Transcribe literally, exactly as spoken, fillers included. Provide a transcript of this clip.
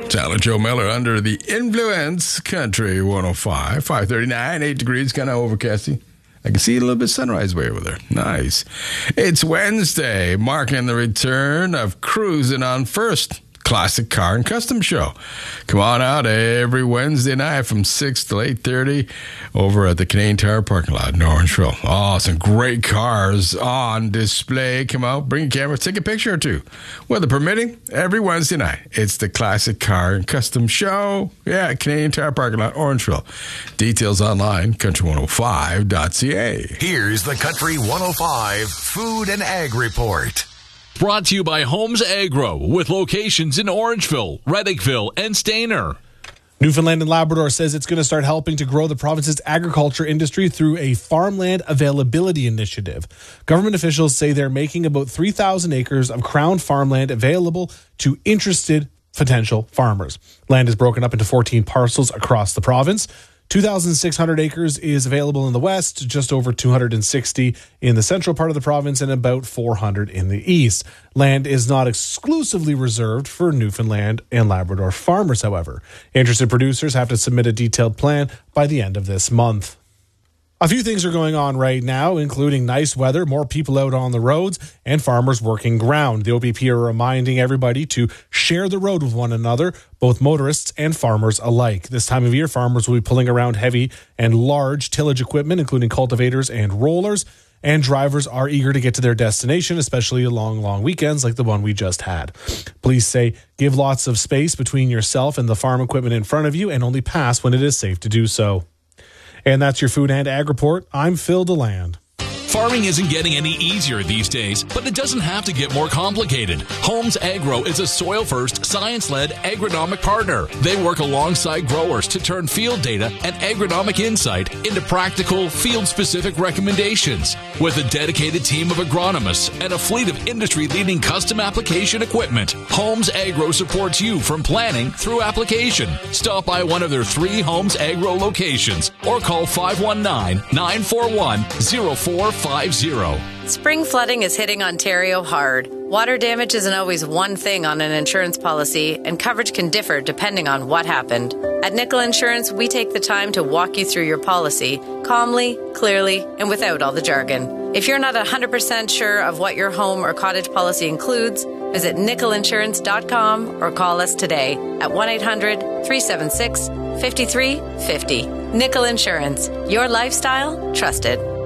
Tyler Joe Miller under the influence. Country one oh five, five thirty-nine, eight degrees, kind of overcasty. I can see a little bit of sunrise way over there. Nice. It's Wednesday, marking the return of Cruising on First, classic car and custom show. Come on out every Wednesday night from six to eight thirty over at the Canadian Tire parking lot in Orangeville. Oh, some great cars on display. Come out, bring your camera, take a picture or two. Weather permitting, every Wednesday night. It's the classic car and custom show. Yeah, Canadian Tire parking lot, Orangeville. Details online, country one oh five dot c a. Here's the Country one oh five Food and Ag Report. Brought to you by Homes Agro, with locations in Orangeville, Reddickville, and Stayner. Newfoundland and Labrador says it's going to start helping to grow the province's agriculture industry through a farmland availability initiative. Government officials say they're making about three thousand acres of crown farmland available to interested potential farmers. Land is broken up into fourteen parcels across the province. two thousand six hundred acres is available in the west, just over two hundred sixty in the central part of the province, and about four hundred in the east. Land is not exclusively reserved for Newfoundland and Labrador farmers, however. Interested producers have to submit a detailed plan by the end of this month. A few things are going on right now, including nice weather, more people out on the roads, and farmers working ground. The O B P are reminding everybody to share the road with one another, both motorists and farmers alike. This time of year, farmers will be pulling around heavy and large tillage equipment, including cultivators and rollers, and drivers are eager to get to their destination, especially along long weekends like the one we just had. Police say give lots of space between yourself and the farm equipment in front of you, and only pass when it is safe to do so. And that's your Food and Ag Report. I'm Phil DeLand. Farming isn't getting any easier these days, but it doesn't have to get more complicated. Homes Agro is a soil-first, science-led agronomic partner. They work alongside growers to turn field data and agronomic insight into practical, field-specific recommendations. With a dedicated team of agronomists and a fleet of industry-leading custom application equipment, Homes Agro supports you from planning through application. Stop by one of their three Homes Agro locations or call five one nine, nine four one, zero four five zero. Spring flooding is hitting Ontario hard. Water damage isn't always one thing on an insurance policy, and coverage can differ depending on what happened. At Nickel Insurance, we take the time to walk you through your policy calmly, clearly, and without all the jargon. If you're not one hundred percent sure of what your home or cottage policy includes, visit nickel insurance dot com or call us today at one eight hundred, three seven six, five three five zero. Nickel Insurance. Your lifestyle, trusted.